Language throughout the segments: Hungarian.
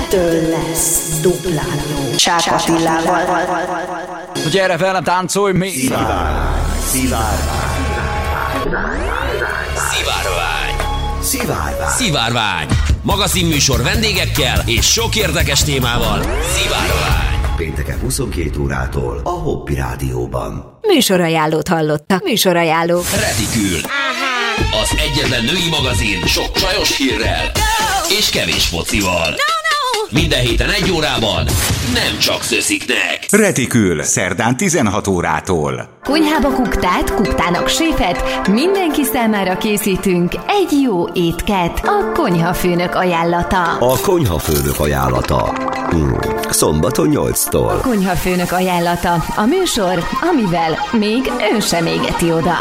ettől lesz duplán jó. Csák Attilával. Gyere velem, táncolj még! Szivárvány. Magazinműsor vendégekkel és sok érdekes témával. Szivárvány. Pénteken 22 órától a Hobby Rádióban. Műsorajánlót hallottak. Műsorajánló. Retikül. Az egyetlen női magazin sok csajos hírrel és kevés focival. Minden héten 1 órában, nem csak szösziknek. Retikül, szerdán 16 órától. Konyhába kuktát, kuktának séfet, mindenki számára készítünk egy jó étket. A konyhafőnök ajánlata. A konyhafőnök ajánlata. Szombaton 8-tól. A konyhafőnök ajánlata. A műsor, amivel még ön sem égeti oda.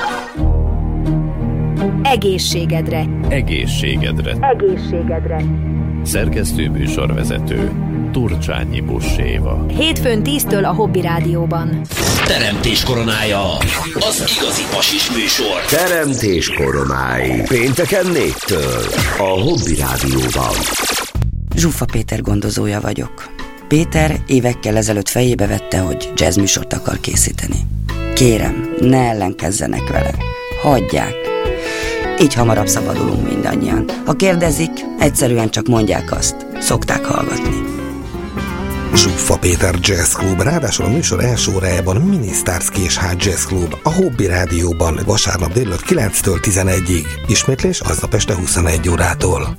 Egészségedre. Egészségedre. Egészségedre. Szerkesztő műsorvezető Turcsányi Buss-Éva. Hétfőn 10-től a Hobby Rádióban. Teremtés koronája. Az igazi pasis műsor. Teremtés koronái. Pénteken 4-től a Hobby Rádióban. Zsuffa Péter gondozója vagyok. Péter évekkel ezelőtt fejébe vette, hogy jazzműsort akar készíteni. Kérem, ne ellenkezzenek vele. Hagyják. Így hamarabb szabadulunk mindannyian. Ha kérdezik, egyszerűen csak mondják azt. Szokták hallgatni. Zsuffa Péter Jazz Club, ráadásul a műsor első órájában Minisztárz Késház Jazz Club, a Hobby Rádióban vasárnap délelőtt 9-től 11-ig. Ismétlés aznap este 21 órától.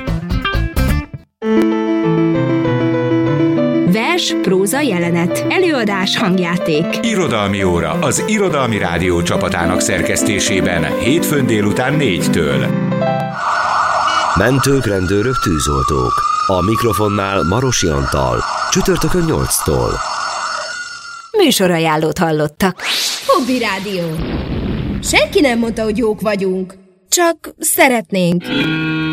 Vers, próza, jelenet, előadás, hangjáték. Irodalmi óra az Irodalmi Rádió csapatának szerkesztésében hétfőn délután 4-től. Mentők, rendőrök, tűzoltók. A mikrofonnál Marosi Antal. Csütörtökön 8-tól. Műsorajánlót hallottak. Hobby Rádió. Senki nem mondta, hogy jók vagyunk. Csak szeretnénk.